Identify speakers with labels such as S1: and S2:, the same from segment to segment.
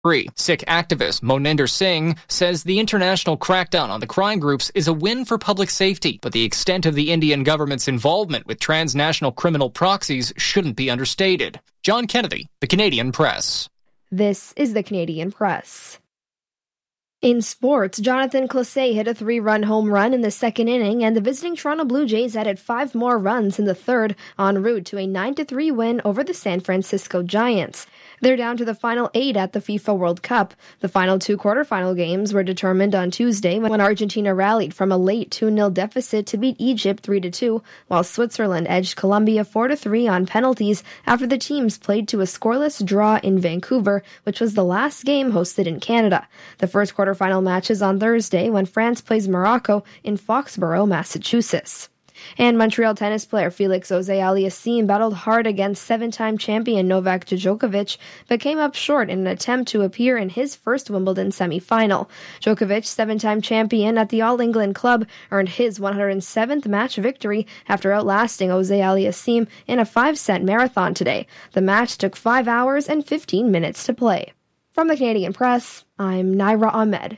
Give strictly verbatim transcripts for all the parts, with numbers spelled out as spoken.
S1: Three, Sikh activist Moninder Singh says the international crackdown on the crime groups is a win for public safety, but the extent of the Indian government's involvement with transnational criminal proxies shouldn't be understated. John Kennedy, The Canadian Press.
S2: This is The Canadian Press. In sports, Jonathan Closet hit a three-run home run in the second inning, and the visiting Toronto Blue Jays added five more runs in the third, en route to a nine to three win over the San Francisco Giants. They're down to the final eight at the FIFA World Cup. The final two quarterfinal games were determined on Tuesday when Argentina rallied from a late two nil deficit to beat Egypt three to two, while Switzerland edged Colombia four to three on penalties after the teams played to a scoreless draw in Vancouver, which was the last game hosted in Canada. The first quarterfinal match is on Thursday when France plays Morocco in Foxborough, Massachusetts. And Montreal tennis player Felix Auger-Aliassime battled hard against seven-time champion Novak Djokovic, but came up short in an attempt to appear in his first Wimbledon semi-final. Djokovic, seven-time champion at the All-England club, earned his one hundred seventh match victory after outlasting Auger-Aliassime in a five-set marathon today. The match took five hours and fifteen minutes to play. From the Canadian Press, I'm Naira Ahmed.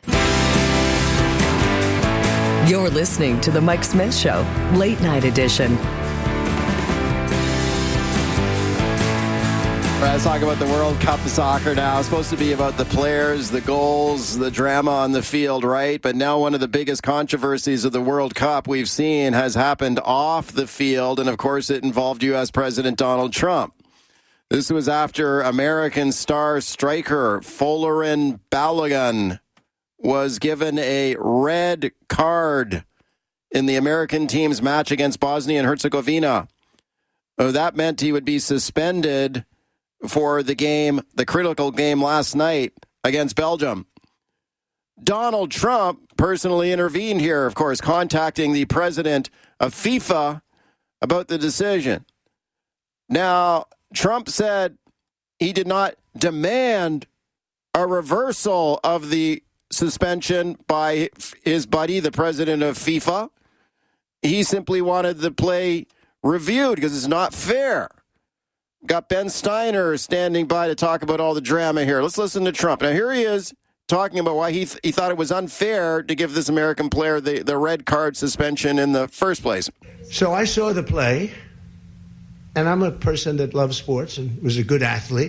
S3: You're listening to The Mike Smith Show, Late Night Edition.
S4: Let's talk about the World Cup of soccer now. It's supposed to be about the players, the goals, the drama on the field, right? But now one of the biggest controversies of the World Cup we've seen has happened off the field, and of course it involved U S President Donald Trump. This was after American star striker Folarin Balogun was given a red card in the American team's match against Bosnia and Herzegovina. Oh, that meant he would be suspended for the game, the critical game last night against Belgium. Donald Trump personally intervened here, of course, contacting the president of FIFA about the decision. Now, Trump said he did not demand a reversal of the suspension by his buddy, the president of FIFA. He simply wanted the play reviewed because it's not fair. Got Ben Steiner standing by to talk about all the drama here. Let's listen to Trump. Now, here he is talking about why he th- he thought it was unfair to give this American player the, the red card suspension in the first place.
S5: So I saw the play, and I'm a person that loves sports and was a good athlete,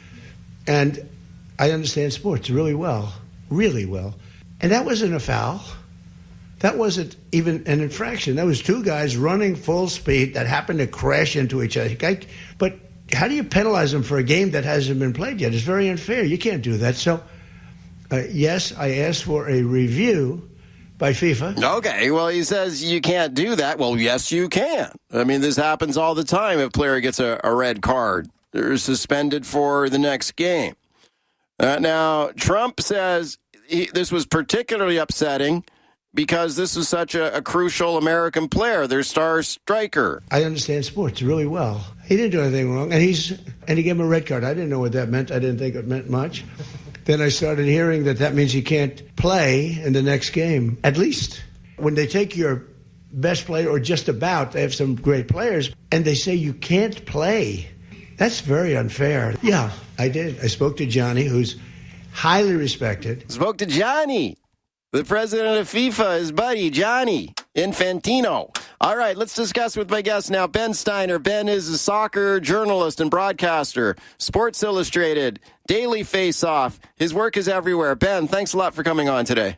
S5: and I understand sports really well. really well. And that wasn't a foul. That wasn't even an infraction. That was two guys running full speed that happened to crash into each other. But how do you penalize them for a game that hasn't been played yet? It's very unfair. You can't do that. So, uh, yes, I asked for a review by FIFA.
S4: Okay, well, he says you can't do that. Well, yes, you can. I mean, this happens all the time. If a player gets a, a red card, they're suspended for the next game. Uh, now, Trump says he, this was particularly upsetting because this is such a, a crucial American player, their star striker.
S5: I understand sports really well. He didn't do anything wrong, and he's and he gave him a red card. I didn't know what that meant. I didn't think it meant much. Then I started hearing that that means he can't play in the next game, at least. When they take your best player, or just about, they have some great players, and they say you can't play. That's very unfair. Yeah, I did. I spoke to Johnny, who's highly respected.
S4: Spoke to Johnny, the president of FIFA, his buddy, Johnny Infantino. All right, let's discuss with my guest now, Ben Steiner. Ben is a soccer journalist and broadcaster, Sports Illustrated, Daily Face-Off. His work is everywhere. Ben, thanks a lot for coming on today.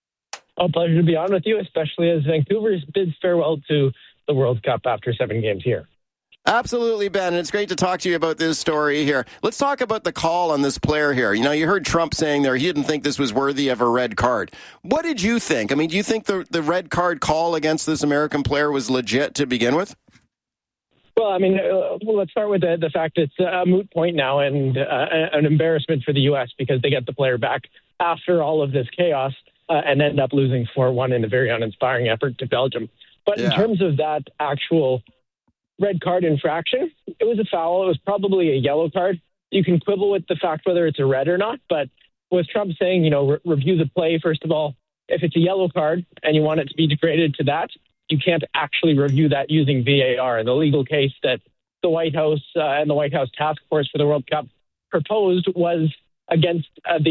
S6: A pleasure to be on with you, especially as Vancouver bids farewell to the World Cup after seven games here.
S4: Absolutely, Ben. And it's great to talk to you about this story here. Let's talk about the call on this player here. You know, you heard Trump saying there he didn't think this was worthy of a red card. What did you think? I mean, do you think the, the red card call against this American player was legit to begin with?
S6: Well, I mean, uh, well, let's start with the, the fact it's a moot point now and uh, an embarrassment for the U S because they get the player back after all of this chaos uh, and end up losing four one in a very uninspiring effort to Belgium. But yeah. In terms of that actual red card infraction, it was a foul. It was probably a yellow card. You can quibble with the fact whether it's a red or not, but with Trump saying, you know, re- review the play, first of all, if it's a yellow card and you want it to be degraded to that, you can't actually review that using V A R. And the legal case that the White House uh, and the White House Task Force for the World Cup proposed was against uh, the